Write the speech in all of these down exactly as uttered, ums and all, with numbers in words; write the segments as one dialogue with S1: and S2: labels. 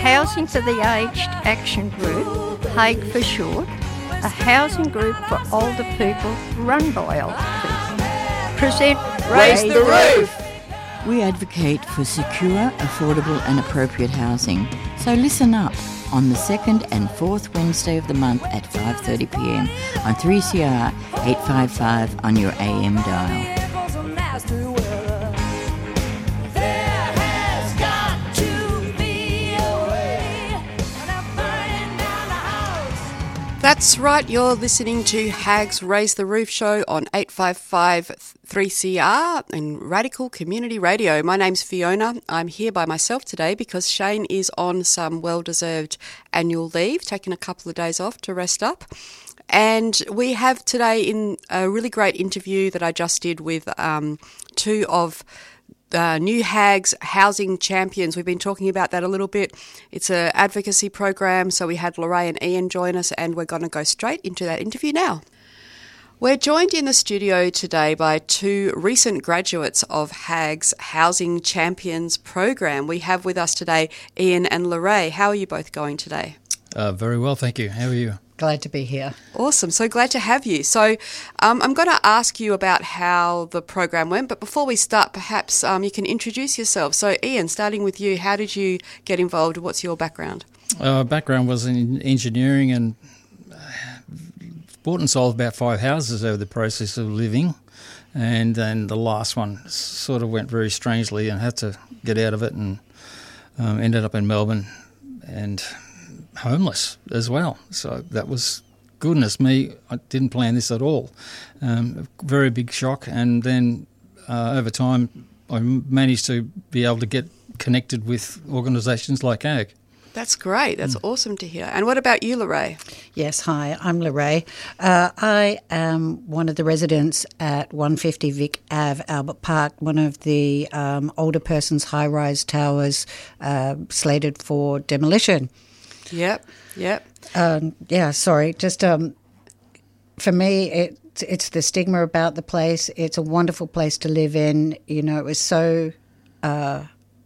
S1: Housing for the Aged Action Group, HAAG for short, a housing group for older people run by older people, present
S2: Raise the Roof.
S3: We advocate for secure, affordable and appropriate housing. So listen up on the second and fourth Wednesday of the month at five thirty p m on three C R eight fifty-five on your A M dial.
S2: That's right, you're listening to HAAG's Raise the Roof show on eight fifty-five three C R in Radical Community Radio. My name's Fiona. I'm here by myself today because Shane is on some well-deserved annual leave, taking a couple of days off to rest up. And we have today in a really great interview that I just did with um, two of Uh, New HAAG's Housing Champions. We've been talking about that a little bit. It's an advocacy program, so we had Lorraine and Ian join us, and we're going to go straight into that interview now. We're joined in the studio today by two recent graduates of HAAG's Housing Champions program. We have with us today Ian and Lorraine. How are you both going today?
S4: Uh, very well, thank you. How are you?
S5: Glad to be here.
S2: Awesome. So glad to have you. So um, I'm going to ask you about how the program went, but before we start, perhaps um, you can introduce yourself. So Ian, starting with you, how did you get involved? What's your background?
S4: Uh, background was in engineering and bought and sold about five houses over the process of living, and then the last one sort of went very strangely and had to get out of it and um, ended up in Melbourne and homeless as well. So that was, goodness me, I didn't plan this at all. Um, a very big shock, and then uh, over time I managed to be able to get connected with organisations like HAAG.
S2: That's great. That's mm. awesome to hear. And what about you, Lorraine?
S5: Yes, hi, I'm Lorraine. Uh, I am one of the residents at one fifty Vic Ave, Albert Park, one of the um, older persons high-rise towers uh, slated for demolition.
S2: Yep, yep.
S5: Um, yeah, sorry. Just um, for me, it, it's the stigma about the place. It's a wonderful place to live in. You know, it was so, uh,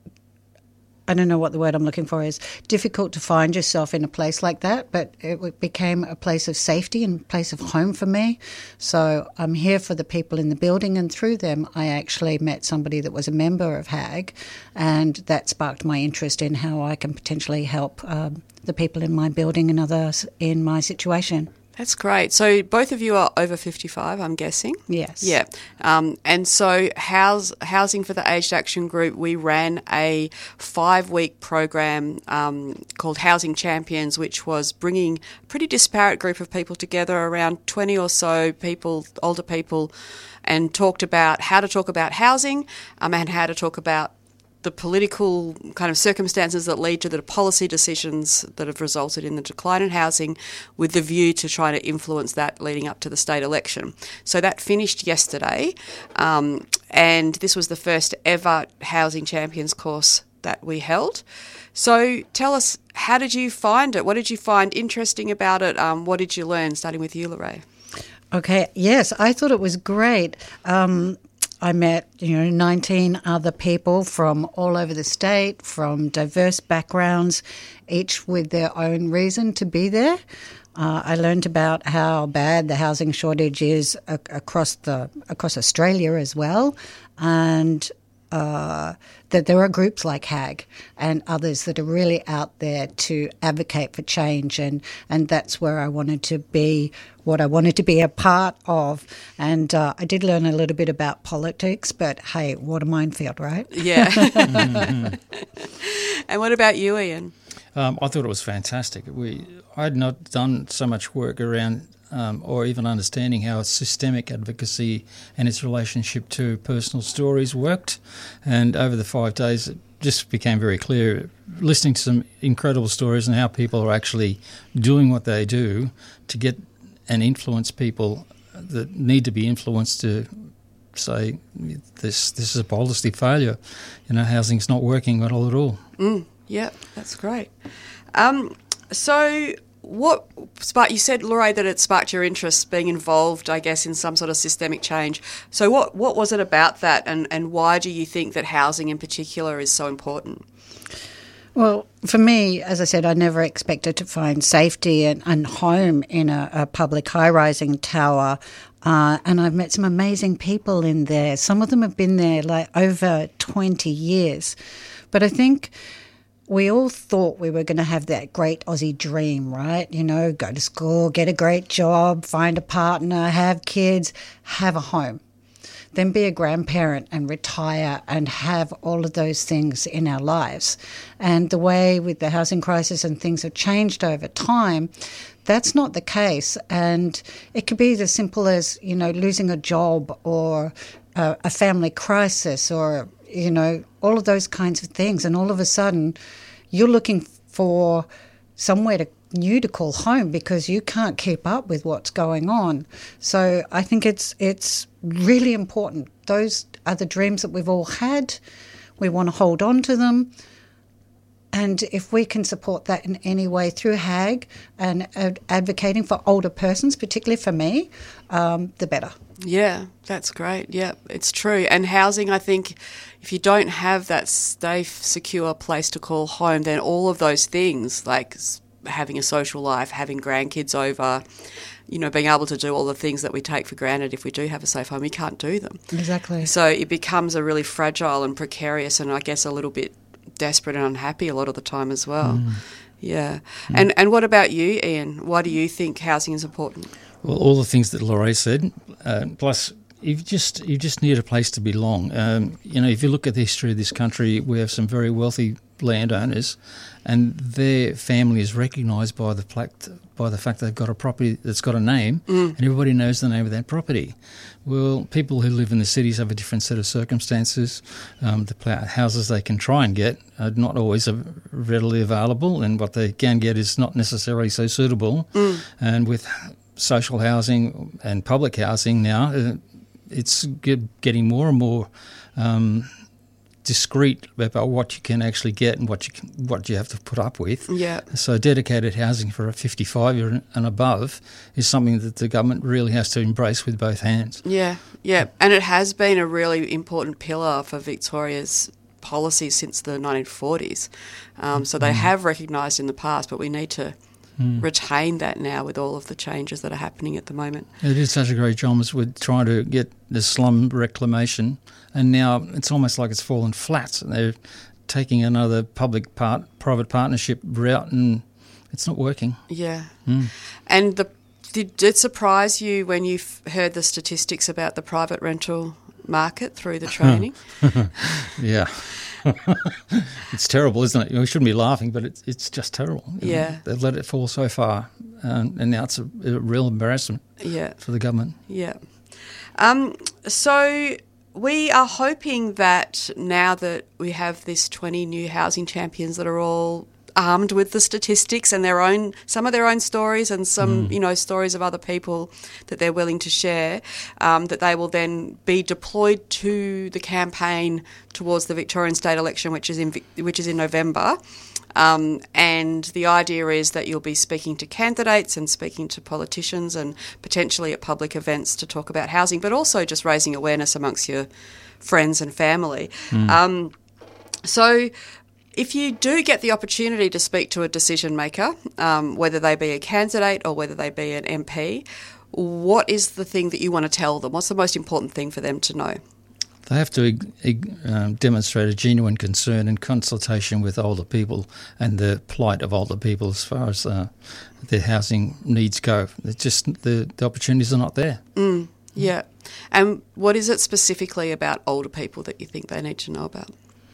S5: I don't know what the word I'm looking for is, difficult to find yourself in a place like that, but it became a place of safety and a place of home for me. So I'm here for the people in the building, and through them I actually met somebody that was a member of HAAG, and that sparked my interest in how I can potentially help um, the people in my building and others in my situation.
S2: That's great. So both of you are over fifty-five, I'm guessing?
S5: Yes.
S2: Yeah. Um, and so house, Housing for the Aged Action Group, we ran a five-week program um, called Housing Champions, which was bringing a pretty disparate group of people together, around twenty or so people, older people, and talked about how to talk about housing um, and how to talk about the political kind of circumstances that lead to the policy decisions that have resulted in the decline in housing, with the view to try to influence that leading up to the state election. So that finished yesterday, um, and this was the first ever Housing Champions course that we held. So tell us, how did you find it? What did you find interesting about it? Um, what did you learn, starting with you, Lorraine?
S5: Okay, yes, I thought it was great. Um I met, you know, nineteen other people from all over the state, from diverse backgrounds, each with their own reason to be there. Uh, I learned about how bad the housing shortage is a- across the across Australia as well, and uh, that there are groups like HAAG and others that are really out there to advocate for change, and, and that's where I wanted to be, what I wanted to be a part of. And uh, I did learn a little bit about politics, but hey, what a minefield, right?
S2: Yeah. mm-hmm. And what about you, Ian?
S4: Um, I thought it was fantastic. We I had not done so much work around um, or even understanding how systemic advocacy and its relationship to personal stories worked. And over the five days, it just became very clear, listening to some incredible stories and how people are actually doing what they do to get and influence people that need to be influenced to say this this is a policy failure. You know, housing's not working at all at all.
S2: Mm, yeah, that's great. Um, so what sparked, you said, Lorraine, that it sparked your interest being involved, I guess, in some sort of systemic change. So what, what was it about that, and, and why do you think that housing in particular is so important?
S5: Well, for me, as I said, I never expected to find safety and, and home in a, a public high-rising tower. Uh, and I've met some amazing people in there. Some of them have been there like over twenty years. But I think we all thought we were going to have that great Aussie dream, right? You know, go to school, get a great job, find a partner, have kids, have a home. Then be a grandparent and retire and have all of those things in our lives. And the way with the housing crisis and things have changed over time, that's not the case. And it could be as simple as, you know, losing a job or a, a family crisis or, you know, all of those kinds of things. And all of a sudden you're looking for somewhere to new to call home because you can't keep up with what's going on. So I think it's it's really important. Those are the dreams that we've all had. We want to hold on to them. And if we can support that in any way through HAG and ad- advocating for older persons, particularly for me, um, the better.
S2: Yeah, that's great. Yeah, it's true. And housing, I think, if you don't have that safe, secure place to call home, then all of those things like having a social life, having grandkids over, you know, being able to do all the things that we take for granted if we do have a safe home, we can't do them.
S5: Exactly.
S2: So it becomes a really fragile and precarious and I guess a little bit desperate and unhappy a lot of the time as well. Mm. Yeah. Mm. And and what about you, Ian? Why do you think housing is important?
S4: Well, all the things that Laurie said, uh, plus you just you just need a place to belong. Um, you know, if you look at the history of this country, we have some very wealthy landowners, and their family is recognised by the fact by the fact they've got a property that's got a name, mm. and everybody knows the name of that property. Well, people who live in the cities have a different set of circumstances. Um, the houses they can try and get are not always readily available, and what they can get is not necessarily so suitable. Mm. And with social housing and public housing now, it's getting more and more um, discreet about what you can actually get and what you can, what you have to put up with.
S2: Yeah.
S4: So dedicated housing for a fifty-five year and above is something that the government really has to embrace with both hands.
S2: Yeah, yeah. And it has been a really important pillar for Victoria's policy since the nineteen forties. Um, so they mm. have recognised in the past, but we need to mm. retain that now with all of the changes that are happening at the moment.
S4: It is such a great job as we're trying to get the slum reclamation, and now it's almost like it's fallen flat. They're taking another public part, private partnership route, and it's not working.
S2: Yeah.
S4: Mm.
S2: And the, did it surprise you when you heard the statistics about the private rental market through the training?
S4: Yeah. It's terrible, isn't it? We shouldn't be laughing, but it's it's just terrible.
S2: Yeah.
S4: Know? They've let it fall so far, um, and now it's a, a real embarrassment
S2: yeah.
S4: for the government.
S2: Yeah. Um, so we are hoping that now that we have this twenty new housing champions that are all armed with the statistics and their own, some of their own stories and some, mm. you know, stories of other people that they're willing to share, um, that they will then be deployed to the campaign towards the Victorian state election, which is in which is in November. Um, and the idea is that you'll be speaking to candidates and speaking to politicians and potentially at public events to talk about housing, but also just raising awareness amongst your friends and family. Mm. Um, so if you do get the opportunity to speak to a decision maker, um, whether they be a candidate or whether they be an M P, what is the thing that you want to tell them? What's the most important thing for them to know?
S4: They have to um, demonstrate a genuine concern and consultation with older people and the plight of older people as far as uh, their housing needs go. It's just the, the opportunities are not there.
S2: Mm, yeah. And what is it specifically about older people that you think they need to know about?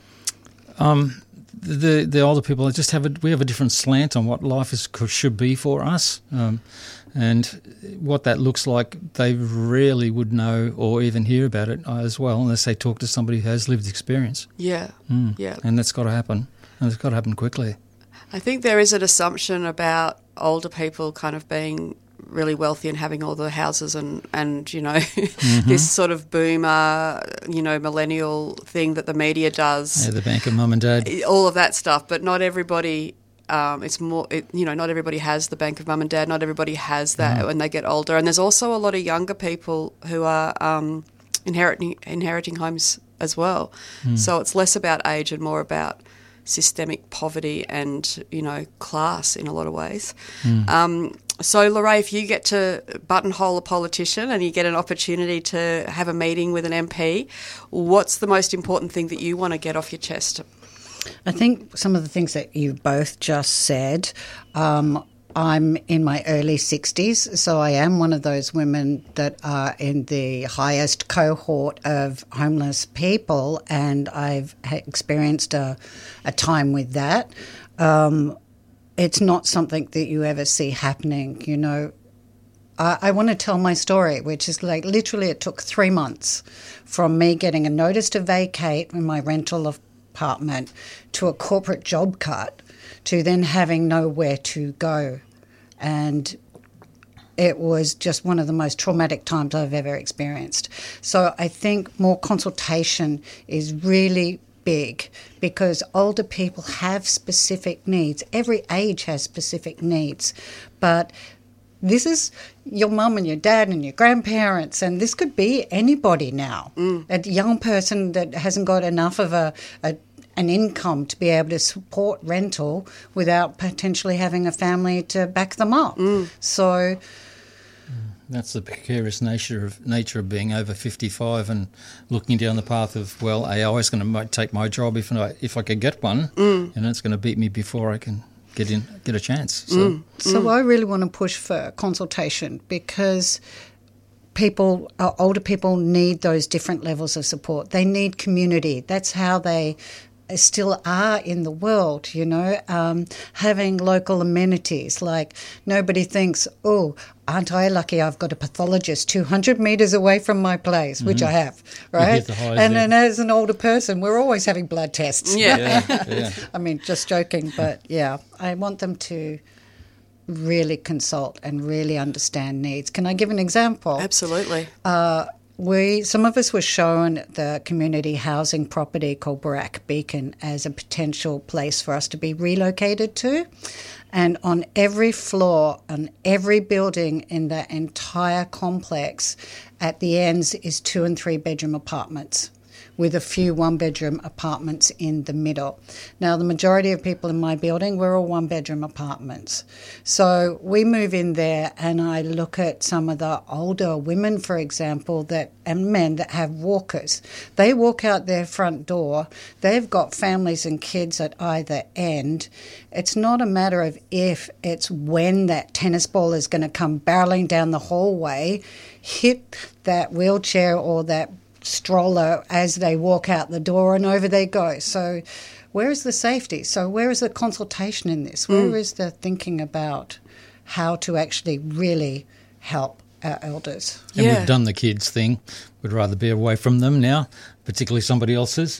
S4: Um, the the older people just have a we have a different slant on what life is should be for us. Um, And what that looks like, they rarely would know or even hear about it as well unless they talk to somebody who has lived experience.
S2: Yeah,
S4: mm.
S2: yeah.
S4: And that's got to happen. And it's got to happen quickly.
S2: I think there is an assumption about older people kind of being really wealthy and having all the houses and, and you know, mm-hmm. this sort of boomer, you know, millennial thing that the media does.
S4: Yeah, the bank of mum and dad.
S2: All of that stuff, but not everybody... Um, it's more, it, you know, not everybody has the bank of mum and dad. Not everybody has that mm. when they get older. And there's also a lot of younger people who are um, inheriting inheriting homes as well. Mm. So it's less about age and more about systemic poverty and, you know, class in a lot of ways. Mm. Um, so, Lorraine, if you get to buttonhole a politician and you get an opportunity to have a meeting with an M P, what's the most important thing that you want to get off your chest?
S5: I think some of the things that you both just said, um, I'm in my early sixties, so I am one of those women that are in the highest cohort of homeless people, and I've experienced a, a time with that. Um, it's not something that you ever see happening, you know. I, I want to tell my story, which is like literally it took three months from me getting a notice to vacate in my rental apartment to a corporate job cut to then having nowhere to go. And it was just one of the most traumatic times I've ever experienced. So I think more consultation is really big because older people have specific needs. Every age has specific needs. But this is your mum and your dad and your grandparents, and this could be anybody now. Mm. A young person that hasn't got enough of a, a an income to be able to support rental without potentially having a family to back them up. Mm. So
S4: that's the precarious nature of nature of being over fifty-five and looking down the path of, well, A I is going to take my job if I if I could get one, mm. and it's going to beat me before I can get in get a chance. So,
S5: mm. so mm. I really want to push for consultation because people, uh, older people need those different levels of support. They need community. That's how they still are in the world, you know, um, having local amenities. Like nobody thinks, oh, aren't I lucky I've got a pathologist two hundred metres away from my place, mm-hmm. which I have, right?
S4: Highs,
S5: and
S4: yeah.
S5: then as an older person, we're always having blood tests.
S2: Yeah.
S4: yeah, yeah.
S5: I mean, just joking, but yeah, I want them to really consult and really understand needs. Can I give an example?
S2: Absolutely.
S5: Uh, We, some of us were shown the community housing property called Barak Beacon as a potential place for us to be relocated to. And on every floor, on every building in that entire complex, at the ends is two and three bedroom apartments, with a few one-bedroom apartments in the middle. Now, the majority of people in my building, we're all one-bedroom apartments. So we move in there and I look at some of the older women, for example, that and men that have walkers. They walk out their front door. They've got families and kids at either end. It's not a matter of if, it's when that tennis ball is going to come barreling down the hallway, hit that wheelchair or that stroller as they walk out the door, and over they go. So where is the safety? So where is the consultation in this? Where mm. is the thinking about how to actually really help our elders?
S4: And
S2: yeah.
S4: we've done the kids thing. We'd rather be away from them now, particularly somebody else's.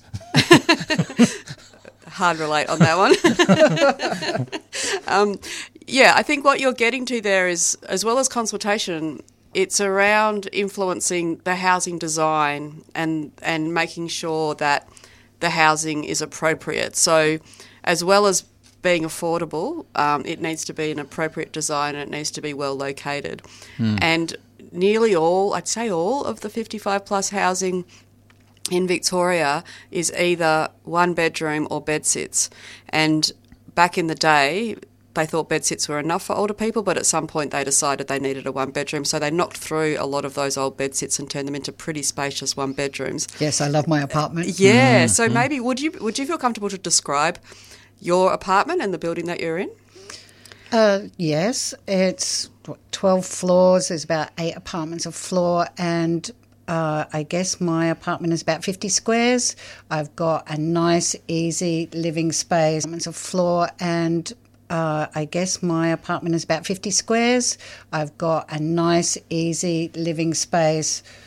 S2: Hard relate on that one. um, yeah, I think what you're getting to there is, as well as consultation, it's around influencing the housing design and and making sure that the housing is appropriate. So as well as being affordable, um, it needs to be an appropriate design and it needs to be well located. Mm. And nearly all, I'd say all of the fifty-five plus housing in Victoria is either one bedroom or bedsits. And back in the day, they thought bedsits were enough for older people, but at some point they decided they needed a one-bedroom, so they knocked through a lot of those old bedsits and turned them into pretty spacious one-bedrooms.
S5: Yes, I love my apartment.
S2: Yeah,
S5: mm-hmm.
S2: so maybe would you would you feel comfortable to describe your apartment and the building that you're in?
S5: Uh, yes, it's twelve floors. There's about eight apartments a floor, and Uh, I guess my apartment is about fifty squares. I've got a nice, easy living space. It's a floor, and uh, I guess my apartment is about fifty squares. I've got a nice, easy living space